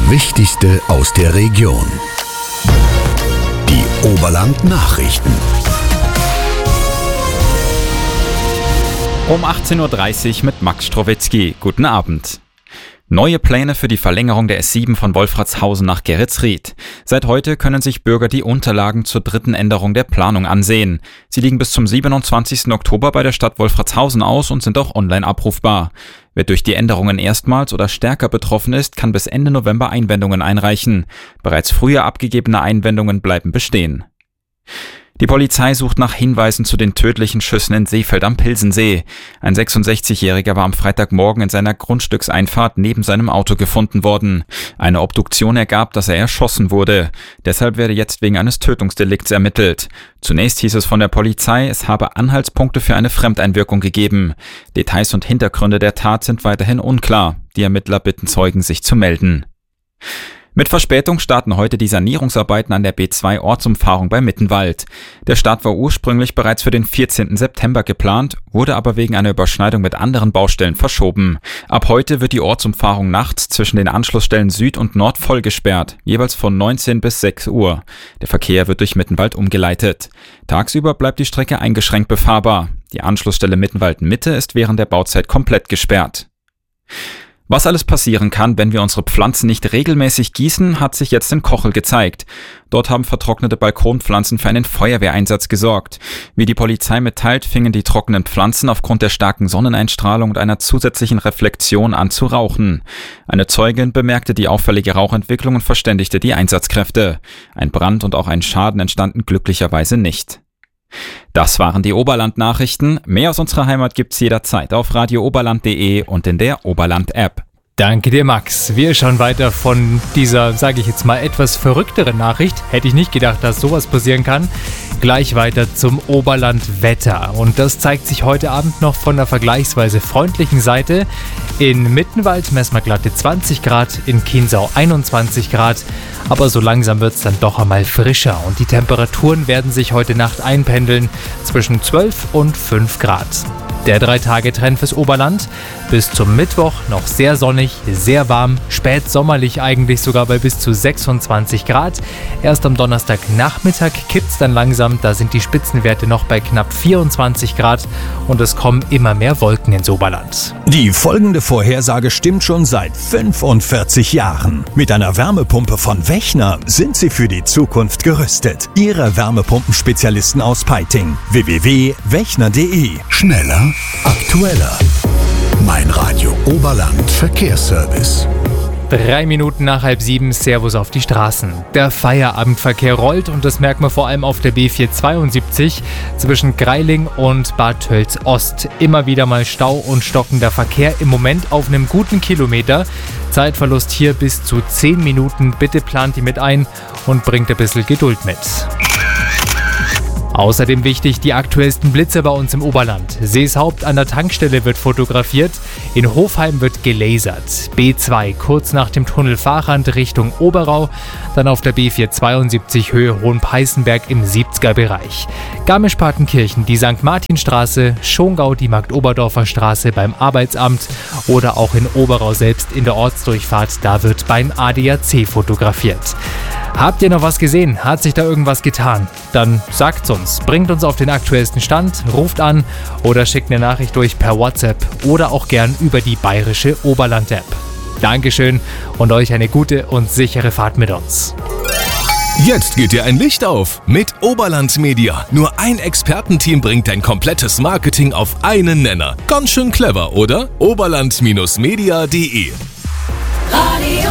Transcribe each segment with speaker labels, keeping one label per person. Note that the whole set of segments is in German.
Speaker 1: Wichtigste aus der Region. Die Oberland-Nachrichten.
Speaker 2: Um 18.30 Uhr mit Max Strowitzki. Guten Abend. Neue Pläne für die Verlängerung der S7 von Wolfratshausen nach Geretsried. Seit heute können sich Bürger die Unterlagen zur dritten Änderung der Planung ansehen. Sie liegen bis zum 27. Oktober bei der Stadt Wolfratshausen aus und sind auch online abrufbar. Wer durch die Änderungen erstmals oder stärker betroffen ist, kann bis Ende November Einwendungen einreichen. Bereits früher abgegebene Einwendungen bleiben bestehen. Die Polizei sucht nach Hinweisen zu den tödlichen Schüssen in Seefeld am Pilsensee. Ein 66-Jähriger war am Freitagmorgen in seiner Grundstückseinfahrt neben seinem Auto gefunden worden. Eine Obduktion ergab, dass er erschossen wurde. Deshalb werde jetzt wegen eines Tötungsdelikts ermittelt. Zunächst hieß es von der Polizei, es habe Anhaltspunkte für eine Fremdeinwirkung gegeben. Details und Hintergründe der Tat sind weiterhin unklar. Die Ermittler bitten Zeugen, sich zu melden. Mit Verspätung starten heute die Sanierungsarbeiten an der B2-Ortsumfahrung bei Mittenwald. Der Start war ursprünglich bereits für den 14. September geplant, wurde aber wegen einer Überschneidung mit anderen Baustellen verschoben. Ab heute wird die Ortsumfahrung nachts zwischen den Anschlussstellen Süd und Nord voll gesperrt, jeweils von 19 bis 6 Uhr. Der Verkehr wird durch Mittenwald umgeleitet. Tagsüber bleibt die Strecke eingeschränkt befahrbar. Die Anschlussstelle Mittenwald Mitte ist während der Bauzeit komplett gesperrt. Was alles passieren kann, wenn wir unsere Pflanzen nicht regelmäßig gießen, hat sich jetzt in Kochel gezeigt. Dort haben vertrocknete Balkonpflanzen für einen Feuerwehreinsatz gesorgt. Wie die Polizei mitteilt, fingen die trockenen Pflanzen aufgrund der starken Sonneneinstrahlung und einer zusätzlichen Reflexion an zu rauchen. Eine Zeugin bemerkte die auffällige Rauchentwicklung und verständigte die Einsatzkräfte. Ein Brand und auch ein Schaden entstanden glücklicherweise nicht. Das waren die Oberland-Nachrichten. Mehr aus unserer Heimat gibt's jederzeit auf radiooberland.de und in der Oberland-App.
Speaker 3: Danke dir, Max. Wir schauen weiter von dieser, sage ich jetzt mal, etwas verrückteren Nachricht. Hätte ich nicht gedacht, dass sowas passieren kann. Gleich weiter zum Oberland-Wetter. Und das zeigt sich heute Abend noch von der vergleichsweise freundlichen Seite. In Mittenwald messen wir glatte 20 Grad, in Chiemsau 21 Grad. Aber so langsam wird es dann doch einmal frischer. Und die Temperaturen werden sich heute Nacht einpendeln zwischen 12 und 5 Grad. Der 3-Tage-Trend fürs Oberland. Bis zum Mittwoch noch sehr sonnig, sehr warm, spätsommerlich eigentlich sogar bei bis zu 26 Grad. Erst am Donnerstagnachmittag kippt es dann langsam, da sind die Spitzenwerte noch bei knapp 24 Grad und es kommen immer mehr Wolken ins Oberland.
Speaker 1: Die folgende Vorhersage stimmt schon seit 45 Jahren. Mit einer Wärmepumpe von Wechner sind Sie für die Zukunft gerüstet. Ihre Wärmepumpenspezialisten aus Peiting. www.wechner.de. Schneller, aktueller. Mein Radio Oberland Verkehrsservice.
Speaker 3: 3 Minuten nach 6:30, Servus auf die Straßen. Der Feierabendverkehr rollt und das merkt man vor allem auf der B472 zwischen Greiling und Bad Tölz-Ost. Immer wieder mal Stau und stockender Verkehr, im Moment auf einem guten Kilometer. Zeitverlust hier bis zu 10 Minuten. Bitte plant die mit ein und bringt ein bisschen Geduld mit. Außerdem wichtig, die aktuellsten Blitze bei uns im Oberland. Seeshaupt an der Tankstelle wird fotografiert, in Hofheim wird gelasert. B2 kurz nach dem Tunnel Fahrrand Richtung Oberau, dann auf der B472 Höhe Hohenpeißenberg im 70er Bereich. Garmisch-Partenkirchen die St. Martinstraße, Schongau die Markt-Oberdorfer Straße beim Arbeitsamt oder auch in Oberau selbst in der Ortsdurchfahrt, da wird beim ADAC fotografiert. Habt ihr noch was gesehen? Hat sich da irgendwas getan? Dann sagt's uns. Bringt uns auf den aktuellsten Stand, ruft an oder schickt eine Nachricht durch per WhatsApp oder auch gern über die bayerische Oberland-App. Dankeschön und euch eine gute und sichere Fahrt mit uns.
Speaker 4: Jetzt geht dir ein Licht auf mit Oberland Media. Nur ein Expertenteam bringt dein komplettes Marketing auf einen Nenner. Ganz schön clever, oder? Oberland-media.de.
Speaker 5: Radio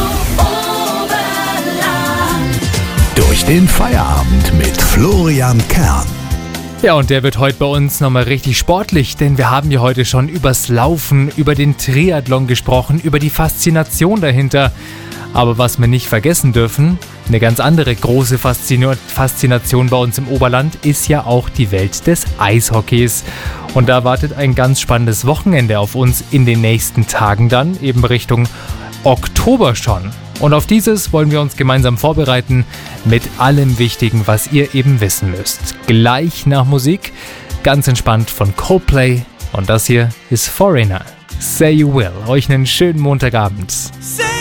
Speaker 1: Durch den Feierabend mit Florian Kern.
Speaker 3: Ja, und der wird heute bei uns nochmal richtig sportlich, denn wir haben ja heute schon übers Laufen, über den Triathlon gesprochen, über die Faszination dahinter. Aber was wir nicht vergessen dürfen, eine ganz andere große Faszination bei uns im Oberland ist ja auch die Welt des Eishockeys. Und da wartet ein ganz spannendes Wochenende auf uns in den nächsten Tagen dann, eben Richtung Oktober schon. Und auf dieses wollen wir uns gemeinsam vorbereiten mit allem Wichtigen, was ihr eben wissen müsst. Gleich nach Musik, ganz entspannt von Coldplay. Und das hier ist Foreigner. Say You Will. Euch einen schönen Montagabend.